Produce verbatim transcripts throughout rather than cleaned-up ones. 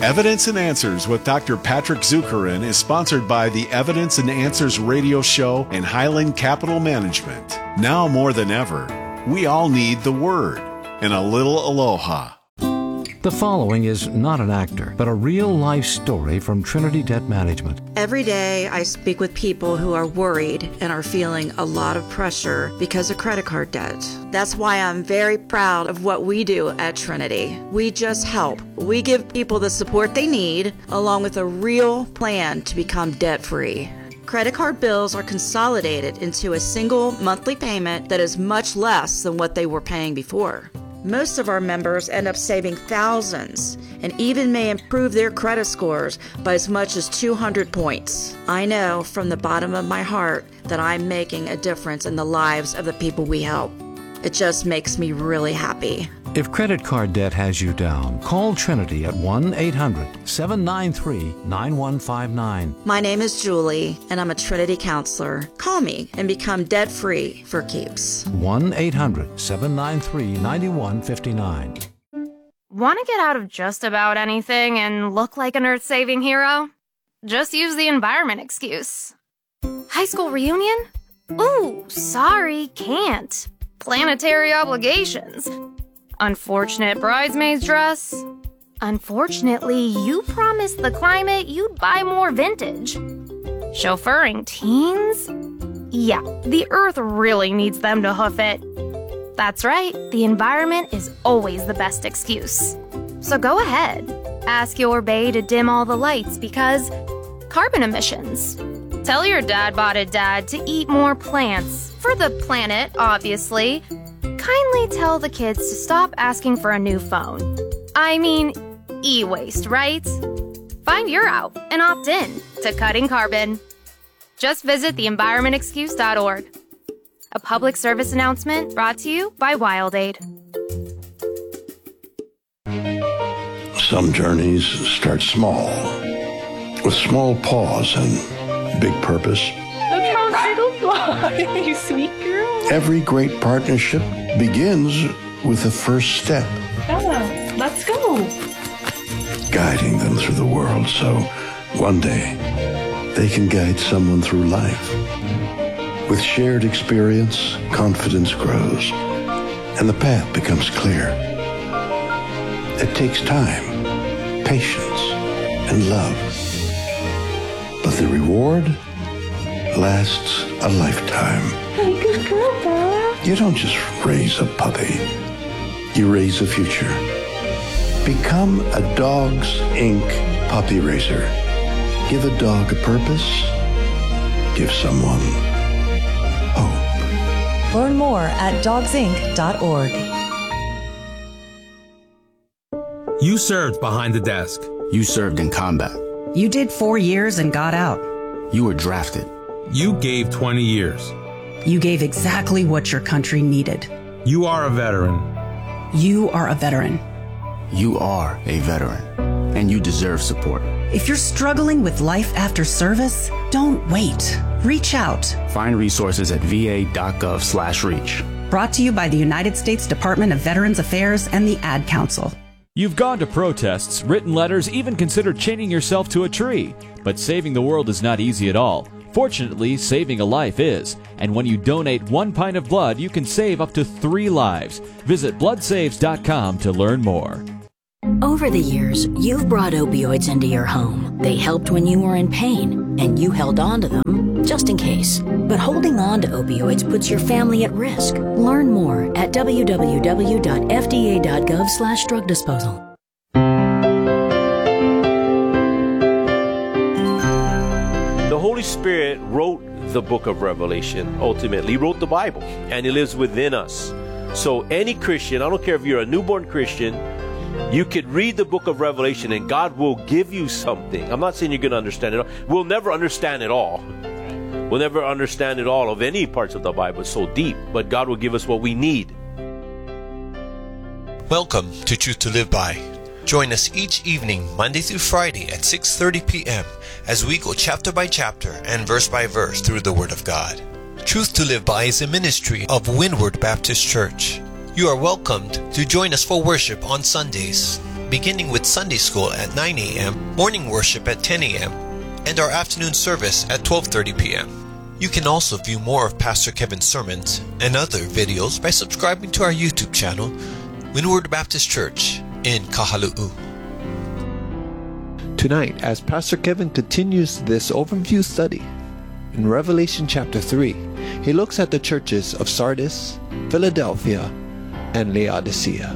Evidence and Answers with Doctor Patrick Zukeran is sponsored by the Evidence and Answers radio show and Highland Capital Management. Now more than ever, we all need the Word and a little aloha. The following is not an actor, but a real-life story from Trinity Debt Management. Every day I speak with people who are worried and are feeling a lot of pressure because of credit card debt. That's why I'm very proud of what we do at Trinity. We just help. We give people the support they need, along with a real plan to become debt-free. Credit card bills are consolidated into a single monthly payment that is much less than what they were paying before. Most of our members end up saving thousands and even may improve their credit scores by as much as two hundred points. I know from the bottom of my heart that I'm making a difference in the lives of the people we help. It just makes me really happy. If credit card debt has you down, call Trinity at one eight hundred seven nine three nine one five nine. My name is Julie, and I'm a Trinity counselor. Call me and become debt-free for keeps. one eight hundred seven nine three nine one five nine. Want to get out of just about anything and look like an earth-saving hero? Just use the environment excuse. High school reunion? Ooh, sorry, can't. Planetary obligations. Unfortunate bridesmaid's dress. Unfortunately, you promised the climate you'd buy more vintage. Chauffeuring teens? Yeah, the earth really needs them to hoof it. That's right, the environment is always the best excuse. So go ahead, ask your bae to dim all the lights because carbon emissions. Tell your dad-botted dad to eat more plants, for the planet, obviously. Kindly tell the kids to stop asking for a new phone. I mean, e-waste, right? Find your out and opt in to cutting carbon. Just visit the environment excuse dot org. A public service announcement brought to you by WildAid. Some journeys start small, with small pause and big purpose. Look how little fly, you sweet girl. Every great partnership begins with the first step. Bella, let's go. Guiding them through the world so one day they can guide someone through life. With shared experience, confidence grows, and the path becomes clear. It takes time, patience, and love. But the reward lasts a lifetime. Hey, good girl, Bella. You don't just raise a puppy. You raise a future. Become a Dogs Incorporated puppy raiser. Give a dog a purpose. Give someone hope. Learn more at dogs inc dot org. You served behind the desk. You served in combat. You did four years and got out. You were drafted. You gave twenty years. You gave exactly what your country needed. You are a veteran. You are a veteran. You are a veteran, and you deserve support. If you're struggling with life after service, don't wait. Reach out. Find resources at va.gov slash reach. Brought to you by the United States Department of Veterans Affairs and the Ad Council. You've gone to protests, written letters, even considered chaining yourself to a tree. But saving the world is not easy at all. Fortunately, saving a life is. And when you donate one pint of blood, you can save up to three lives. Visit blood saves dot com to learn more. Over the years, you've brought opioids into your home. They helped when you were in pain, and you held on to them just in case. But holding on to opioids puts your family at risk. Learn more at w w w dot f d a dot gov slash drug disposal. The Holy Spirit wrote the book of Revelation, ultimately. He wrote the Bible, and He lives within us. So any Christian, I don't care if you're a newborn Christian, you could read the book of Revelation and God will give you something. I'm not saying you're going to understand it all. We'll never understand it all. We'll never understand it all of any parts of the Bible. It's so deep, but God will give us what we need. Welcome to Truth to Live By. Join us each evening, Monday through Friday at six thirty p.m. as we go chapter by chapter and verse by verse through the Word of God. Truth to Live By is a ministry of Windward Baptist Church. You are welcomed to join us for worship on Sundays. beginning with Sunday school at nine a.m., morning worship at ten a.m., and our afternoon service at twelve thirty p.m. You can also view more of Pastor Kevin's sermons and other videos by subscribing to our YouTube channel, Windward Baptist Church in Kahalu'u. Tonight, as Pastor Kevin continues this overview study, in Revelation chapter three, he looks at the churches of Sardis, Philadelphia, and Laodicea.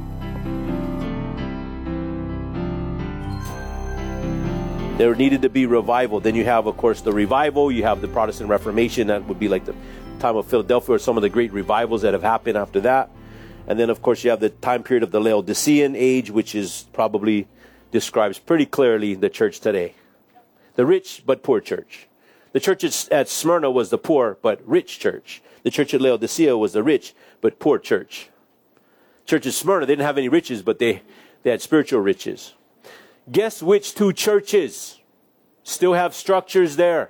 There needed to be revival. Then you have, of course, the revival. You have the Protestant Reformation. That would be like the time of Philadelphia or some of the great revivals that have happened after that. And then, of course, you have the time period of the Laodicean age, which is probably describes pretty clearly the church today. The rich but poor church. The church at Smyrna was the poor but rich church. The church at Laodicea was the rich but poor church. Church at Smyrna, they didn't have any riches, but they, they had spiritual riches. Guess which two churches still have structures there?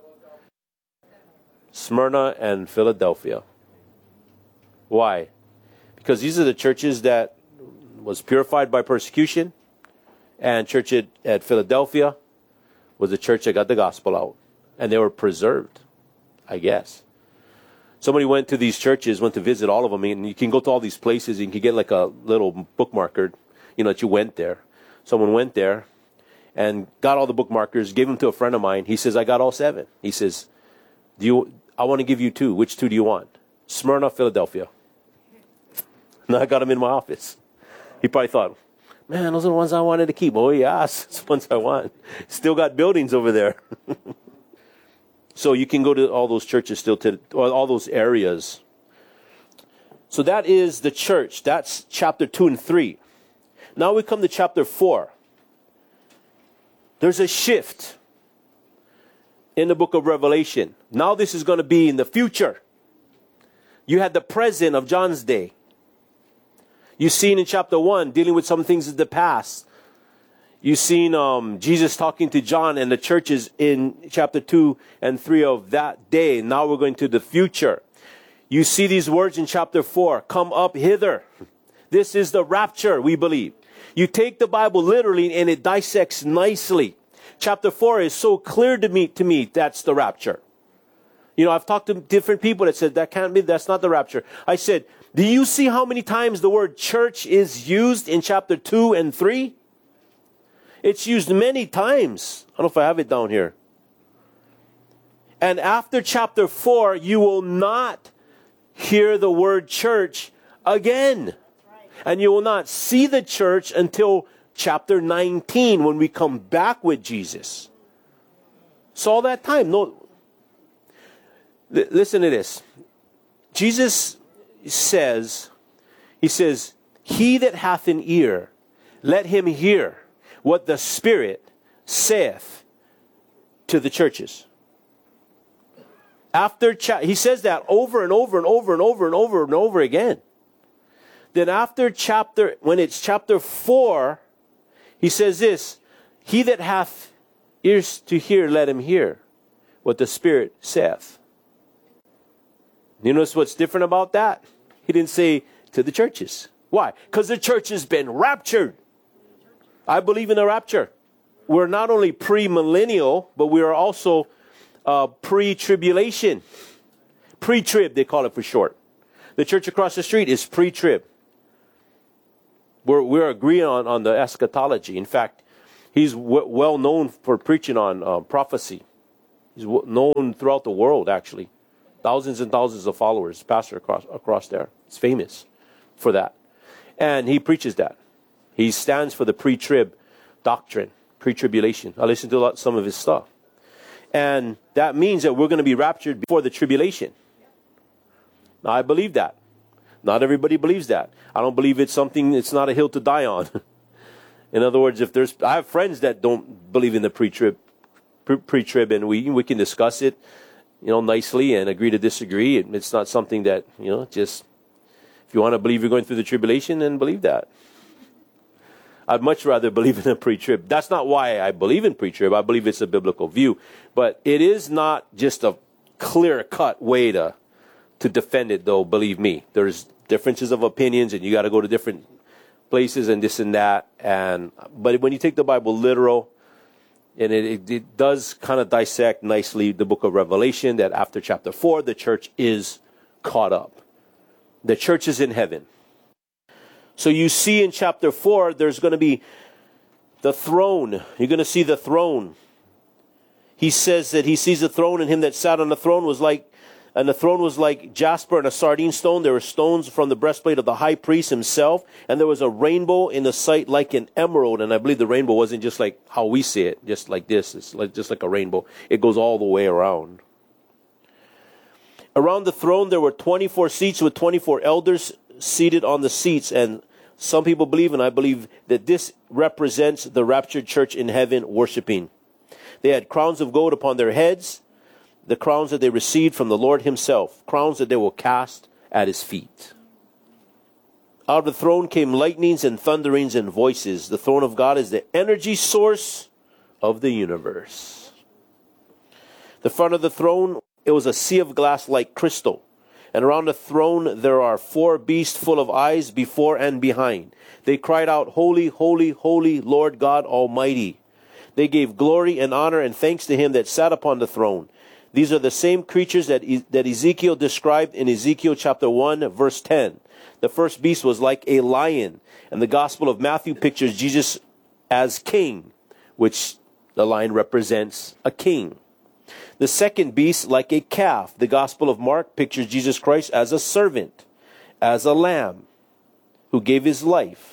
Smyrna and Philadelphia. Why? Because these are the churches that was purified by persecution, and church at, at Philadelphia was the church that got the gospel out, and they were preserved, I guess. Somebody went to these churches, went to visit all of them, and you can go to all these places, and you can get like a little bookmarker, you know, that you went there. Someone went there and got all the bookmarkers, gave them to a friend of mine. He says, I got all seven. He says, "Do you? I want to give you two. Which two do you want? Smyrna, Philadelphia." And I got them in my office. He probably thought, man, those are the ones I wanted to keep. Oh, yes, those are the ones I want. Still got buildings over there. So you can go to all those churches still, to or all those areas. So that is the church. That's chapter two and three. Now we come to chapter four. There's a shift in the book of Revelation. Now this is going to be in the future. You had the present of John's day. You've seen in chapter one, dealing with some things in the past. You've seen um, Jesus talking to John and the churches in chapter two and three of that day. Now we're going to the future. You see these words in chapter four. Come up hither. This is the rapture, we believe. You take the Bible literally and it dissects nicely. Chapter four is so clear to me, to me that's the rapture. You know, I've talked to different people that said that can't be, that's not the rapture. I said, do you see how many times the word church is used in chapter two and three? It's used many times. I don't know if I have it down here. And after chapter four, you will not hear the word church again. And you will not see the church until chapter nineteen, when we come back with Jesus. So all that time, no. L- listen to this. Jesus says, he says, he that hath an ear, let him hear what the Spirit saith to the churches. After cha- he says that over and over and over and over and over and over again. Then after chapter, when it's chapter four, he says this, he that hath ears to hear, let him hear what the Spirit saith. You notice what's different about that? He didn't say to the churches. Why? Because the church has been raptured. I believe in the rapture. We're not only pre-millennial, but we are also uh, pre-tribulation. Pre-trib, they call it for short. The church across the street is pre-trib. We're, we're agreeing on, on the eschatology. In fact, he's w- well known for preaching on uh, prophecy. He's w- known throughout the world, actually. Thousands and thousands of followers, pastor across, across there. He's famous for that. And he preaches that. He stands for the pre-trib doctrine, pre-tribulation. I listened to a lot, some of his stuff. And that means that we're going to be raptured before the tribulation. Now, I believe that. Not everybody believes that. I don't believe it's something, it's not a hill to die on. In other words, if there's, I have friends that don't believe in the pre-trib, pre-trib, and we we can discuss it, you know, nicely and agree to disagree. It, it's not something that, you know, just, if you want to believe you're going through the tribulation, then believe that. I'd much rather believe in a pre-trib. That's not why I believe in pre-trib. I believe it's a biblical view. But it is not just a clear-cut way to to defend it, though, believe me. There's differences of opinions, and you got to go to different places and this and that. And but when you take the Bible literal, and it, it, it does kind of dissect nicely the book of Revelation, that after chapter four, the church is caught up. The church is in heaven. So you see in chapter four, there's going to be the throne. You're going to see the throne. He says that he sees the throne, and him that sat on the throne was like, and the throne was like jasper and a sardine stone. There were stones from the breastplate of the high priest himself, and there was a rainbow in the sight like an emerald. And I believe the rainbow wasn't just like how we see it, just like this. It's like just like a rainbow. It goes all the way around. Around the throne there were twenty-four seats with twenty-four elders seated on the seats, and some people believe, and I believe, that this represents the raptured church in heaven worshiping. They had crowns of gold upon their heads, the crowns that they received from the Lord himself, crowns that they will cast at his feet. Out of the throne came lightnings and thunderings and voices. The throne of God is the energy source of the universe. The front of the throne, it was a sea of glass like crystal. And around the throne there are four beasts full of eyes before and behind. They cried out, Holy, holy, holy, Lord God Almighty. They gave glory and honor and thanks to him that sat upon the throne. These are the same creatures that, e- that Ezekiel described in Ezekiel chapter one, verse ten. The first beast was like a lion, and the Gospel of Matthew pictures Jesus as king, which the lion represents a king. The second beast like a calf. The Gospel of Mark pictures Jesus Christ as a servant, as a lamb who gave his life.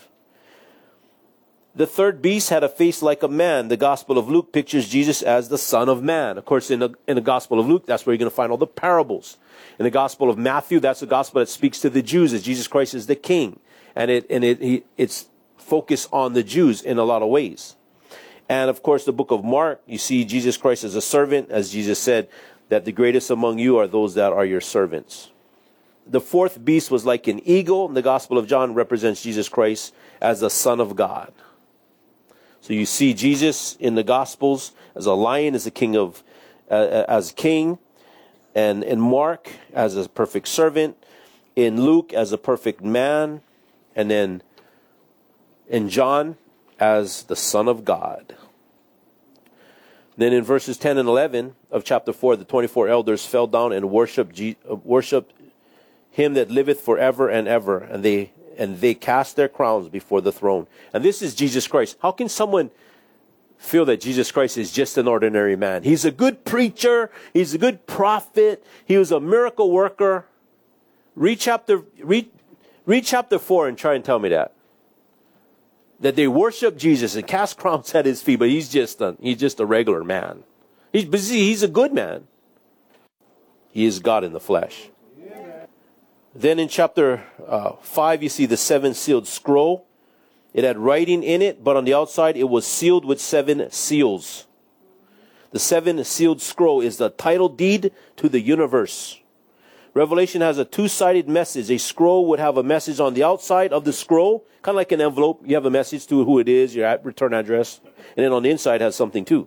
The third beast had a face like a man. The Gospel of Luke pictures Jesus as the Son of Man. Of course, in the, in the Gospel of Luke, that's where you're going to find all the parables. In the Gospel of Matthew, that's the gospel that speaks to the Jews, as Jesus Christ is the king. And it and it he, it's focused on the Jews in a lot of ways. And of course, the book of Mark, you see Jesus Christ as a servant, as Jesus said, that the greatest among you are those that are your servants. The fourth beast was like an eagle. The Gospel of John represents Jesus Christ as the Son of God. So you see Jesus in the Gospels as a lion, as a king of, uh, as king, and in Mark as a perfect servant, in Luke as a perfect man, and then in John as the Son of God. Then in verses ten and eleven of chapter four, the twenty-four elders fell down and worshiped, Je- uh, worshiped him that liveth forever and ever, and they and they cast their crowns before the throne. And this is Jesus Christ. How can someone feel that Jesus Christ is just an ordinary man? He's a good preacher. He's a good prophet. He was a miracle worker. Read chapter, read, read chapter four and try and tell me that. That they worship Jesus and cast crowns at his feet, but he's just a, he's just a regular man. He's busy. He's a good man. He is God in the flesh. Then in chapter uh, five, you see the seven sealed scroll. It had writing in it, but on the outside it was sealed with seven seals. The seven sealed scroll is the title deed to the universe. Revelation has a two-sided message. A scroll would have a message on the outside of the scroll, kind of like an envelope. You have a message to who it is, your return address, and then on the inside has something too.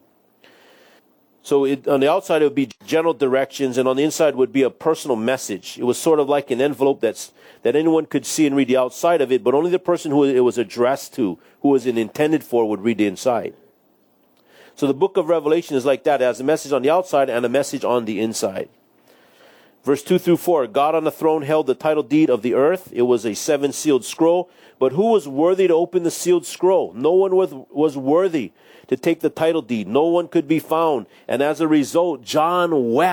So it, on the outside it would be general directions, and on the inside would be a personal message. It was sort of like an envelope that's that anyone could see and read the outside of it, but only the person who it was addressed to, who was it intended for, would read the inside. So the book of Revelation is like that. It has a message on the outside and a message on the inside. Verse two through four, God on the throne held the title deed of the earth. It was a seven-sealed scroll. But who was worthy to open the sealed scroll? No one was, was worthy to take the title deed. No one could be found. And as a result, John wept.